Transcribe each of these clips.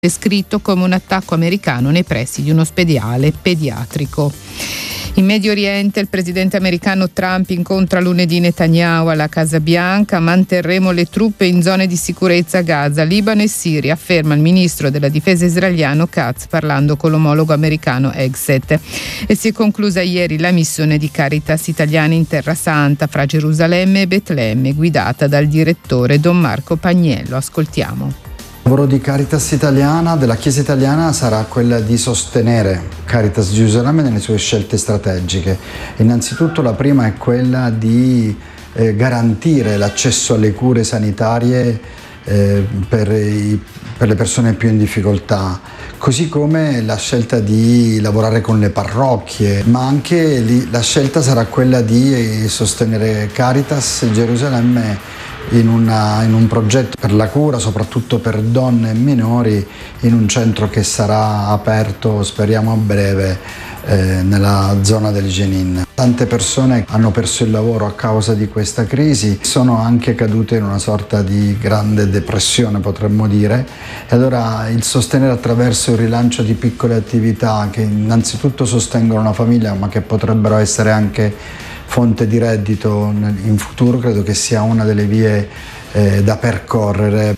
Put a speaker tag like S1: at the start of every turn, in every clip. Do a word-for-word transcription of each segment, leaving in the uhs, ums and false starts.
S1: descritto come un attacco americano nei pressi di un ospedale pediatrico. In Medio Oriente il presidente americano Trump incontra lunedì Netanyahu alla Casa Bianca. Manterremo le truppe in zone di sicurezza a Gaza, Libano e Siria, afferma il ministro della difesa israeliano Katz parlando con l'omologo americano Hegseth. E si è conclusa ieri la missione di Caritas italiana in Terra Santa fra Gerusalemme e Betlemme, guidata dal direttore Don Marco Pagnello. Ascoltiamo.
S2: Il lavoro di Caritas italiana, della Chiesa italiana, sarà quella di sostenere Caritas Gerusalemme nelle sue scelte strategiche. Innanzitutto la prima è quella di eh, garantire l'accesso alle cure sanitarie eh, per, i, per le persone più in difficoltà, così come la scelta di lavorare con le parrocchie, ma anche lì, la scelta sarà quella di sostenere Caritas Gerusalemme In, una, in un progetto per la cura, soprattutto per donne e minori, in un centro che sarà aperto, speriamo a breve, eh, nella zona del Jenin. Tante persone hanno perso il lavoro a causa di questa crisi, sono anche cadute in una sorta di grande depressione, potremmo dire, e allora il sostenere attraverso il rilancio di piccole attività che innanzitutto sostengono una famiglia, ma che potrebbero essere anche fonte di reddito in futuro, credo che sia una delle vie eh, da percorrere.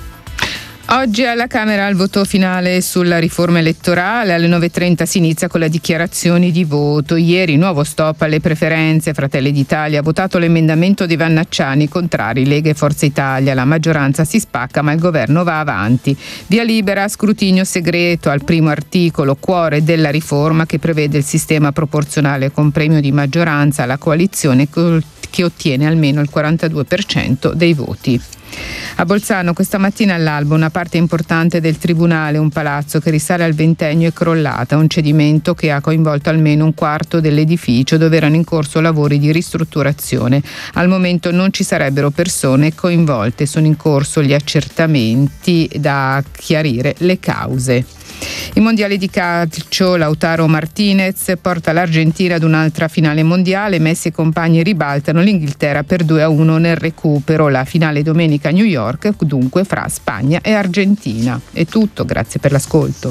S1: Oggi alla Camera il voto finale sulla riforma elettorale. Alle nove e trenta si inizia con le dichiarazioni di voto. Ieri nuovo stop alle preferenze. Fratelli d'Italia ha votato l'emendamento di Vannacciani, contrari Lega e Forza Italia. La maggioranza si spacca ma il governo va avanti. Via libera, scrutinio segreto al primo articolo, cuore della riforma, che prevede il sistema proporzionale con premio di maggioranza alla coalizione che ottiene almeno il quarantadue per cento dei voti. A Bolzano questa mattina all'alba una parte importante del tribunale, un palazzo che risale al ventennio, è crollata, un cedimento che ha coinvolto almeno un quarto dell'edificio dove erano in corso lavori di ristrutturazione. Al momento non ci sarebbero persone coinvolte, sono in corso gli accertamenti da chiarire le cause. I mondiali di calcio, Lautaro Martinez porta l'Argentina ad un'altra finale mondiale, Messi e compagni ribaltano l'Inghilterra per due a uno nel recupero, la finale domenica a New York dunque fra Spagna e Argentina. È tutto, grazie per l'ascolto.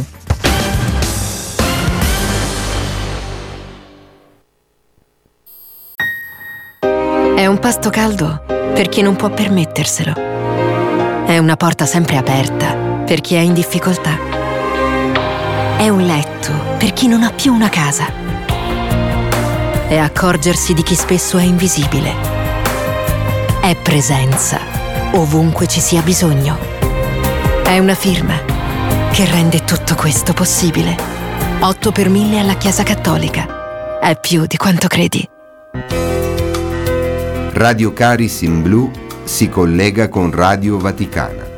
S3: È un pasto caldo per chi non può permetterselo. È una porta sempre aperta per chi è in difficoltà. È un letto per chi non ha più una casa. È accorgersi di chi spesso è invisibile. È presenza ovunque ci sia bisogno. È una firma che rende tutto questo possibile. otto per mille alla Chiesa Cattolica. È più di quanto credi.
S4: Radio Caris in Blu si collega con Radio Vaticana.